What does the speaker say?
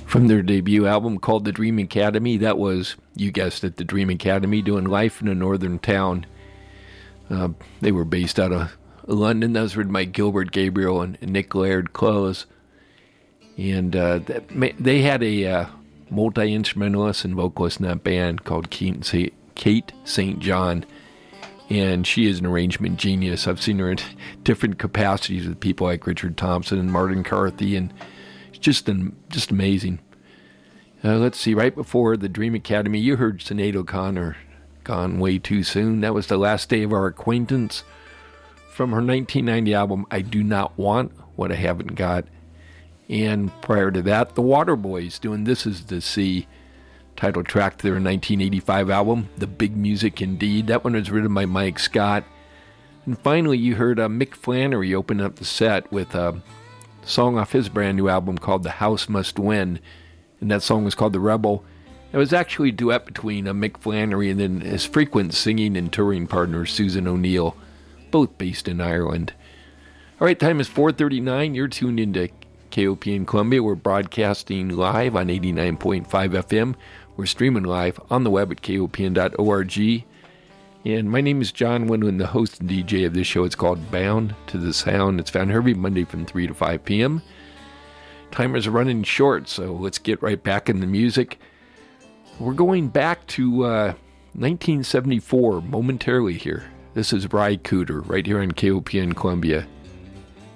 From their debut album called The Dream Academy, that was, you guessed it, The Dream Academy, doing life in a northern town. They were based out of London. That was written by Gilbert Gabriel and Nick Laird-Close. And they had a multi-instrumentalist and vocalist in that band called Kate St. John. And she is an arrangement genius. I've seen her in different capacities with people like Richard Thompson and Martin Carthy, and it's just amazing. Let's see, right before The Dream Academy, you heard Sinead O'Connor, Gone Way Too Soon. That was The Last Day of Our Acquaintance from her 1990 album, I Do Not Want What I Haven't Got. And prior to that, the Waterboys doing This Is the Sea, title track to their 1985 album, The Big Music Indeed. That one was written by Mike Scott. And finally, you heard Mick Flannery open up the set with a song off his brand new album called The House Must Win. And that song was called The Rebel. It was actually a duet between Mick Flannery and then his frequent singing and touring partner, Susan O'Neill, both based in Ireland. All right, time is 4:39. You're tuned into KOP in Columbia. We're broadcasting live on 89.5 FM. We're streaming live on the web at kopn.org. And my name is John Winland, the host and DJ of this show. It's called Bound to the Sound. It's found every Monday from 3 to 5 p.m. Timers are running short, so let's get right back in the music. We're going back to 1974 momentarily here. This is Ry Cooder right here on KOP in Columbia.